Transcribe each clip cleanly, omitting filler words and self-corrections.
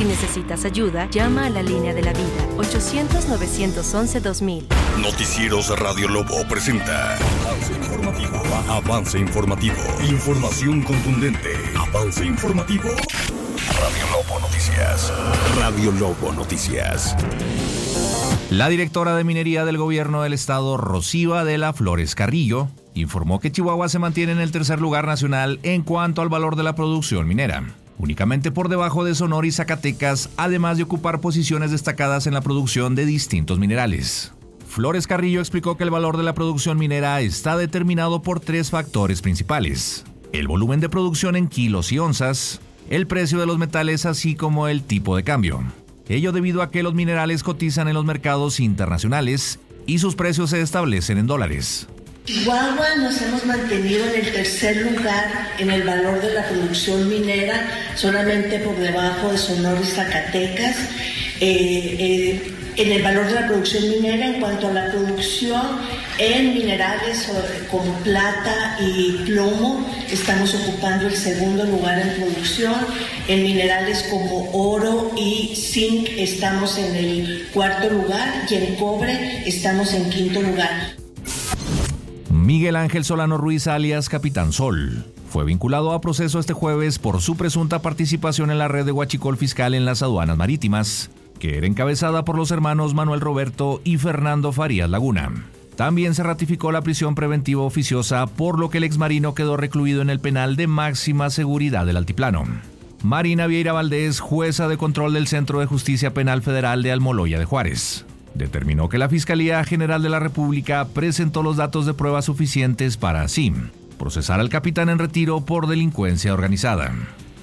Si necesitas ayuda, llama a la línea de la vida, 800-911-2000. Noticieros Radio Lobo presenta Avance Informativo. Avance Informativo. Información contundente. Avance Informativo. Radio Lobo Noticias. Radio Lobo Noticias. La directora de Minería del Gobierno del Estado, Rocío Adela Flores Carrillo, informó que Chihuahua se mantiene en el tercer lugar nacional en cuanto al valor de la producción minera, únicamente por debajo de Sonora y Zacatecas, además de ocupar posiciones destacadas en la producción de distintos minerales. Flores Carrillo explicó que el valor de la producción minera está determinado por tres factores principales: el volumen de producción en kilos y onzas, el precio de los metales, así como el tipo de cambio. Ello debido a que los minerales cotizan en los mercados internacionales y sus precios se establecen en dólares. Chihuahua nos hemos mantenido en el tercer lugar en el valor de la producción minera, solamente por debajo de Sonora y Zacatecas. En el valor de la producción minera, en cuanto a la producción en minerales como plata y plomo, estamos ocupando el segundo lugar en producción. En minerales como oro y zinc estamos en el cuarto lugar y en cobre estamos en quinto lugar. Miguel Ángel Solano Ruiz, alias Capitán Sol, fue vinculado a proceso este jueves por su presunta participación en la red de huachicol fiscal en las aduanas marítimas, que era encabezada por los hermanos Manuel Roberto y Fernando Farías Laguna. También se ratificó la prisión preventiva oficiosa, por lo que el exmarino quedó recluido en el penal de máxima seguridad del Altiplano. Marina Vieira Valdés, jueza de control del Centro de Justicia Penal Federal de Almoloya de Juárez, determinó que la Fiscalía General de la República presentó los datos de prueba suficientes para así procesar al capitán en retiro por delincuencia organizada.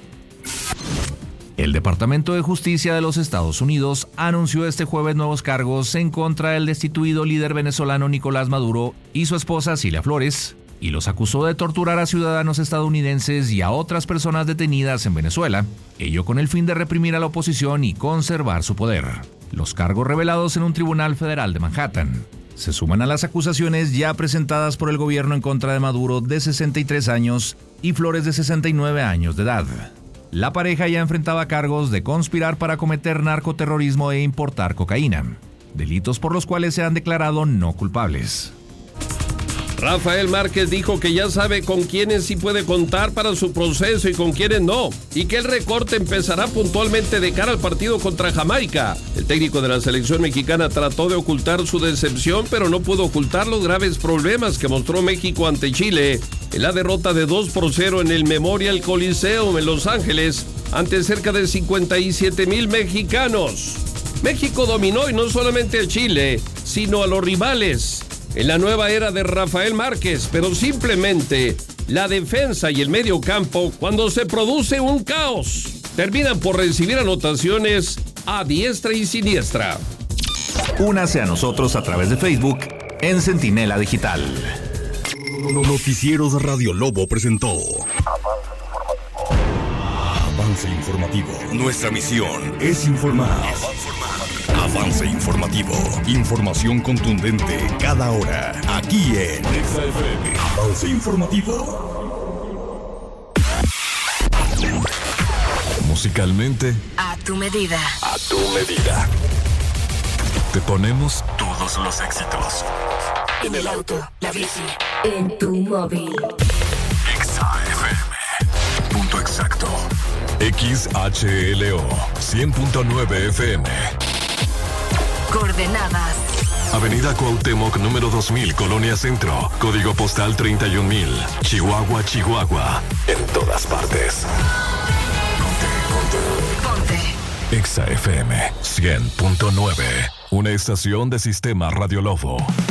El Departamento de Justicia de los Estados Unidos anunció este jueves nuevos cargos en contra del destituido líder venezolano Nicolás Maduro y su esposa Cilia Flores, y los acusó de torturar a ciudadanos estadounidenses y a otras personas detenidas en Venezuela, ello con el fin de reprimir a la oposición y conservar su poder. Los cargos revelados en un tribunal federal de Manhattan se suman a las acusaciones ya presentadas por el gobierno en contra de Maduro, de 63 años, y Flores, de 69 años de edad. La pareja ya enfrentaba cargos de conspirar para cometer narcoterrorismo e importar cocaína, delitos por los cuales se han declarado no culpables. Rafael Márquez dijo que ya sabe con quiénes sí puede contar para su proceso y con quiénes no, y que el recorte empezará puntualmente de cara al partido contra Jamaica. El técnico de la selección mexicana trató de ocultar su decepción, pero no pudo ocultar los graves problemas que mostró México ante Chile en la derrota de 2-0 en el Memorial Coliseum en Los Ángeles, ante cerca de 57,000 mexicanos. México dominó, y no solamente a Chile, sino a los rivales en la nueva era de Rafael Márquez, pero simplemente la defensa y el medio campo, cuando se produce un caos, terminan por recibir anotaciones a diestra y siniestra. Únase a nosotros a través de Facebook en Centinela Digital. Noticieros Radio Lobo presentó Avance Informativo. Nuestra misión es informar. Avance Informativo. Información contundente cada hora. Aquí en XFM. Avance Informativo. Musicalmente, A tu medida. a tu medida. Te ponemos todos los éxitos. En el auto, la bici, en tu móvil. XFM. Punto exacto. XHLO 100.9 FM. Coordenadas: Avenida Cuauhtémoc, número 2000, Colonia Centro. Código postal 31,000. Chihuahua, Chihuahua. En todas partes. ponte. XFM 100.9. Una estación de Sistema Radio Lobo.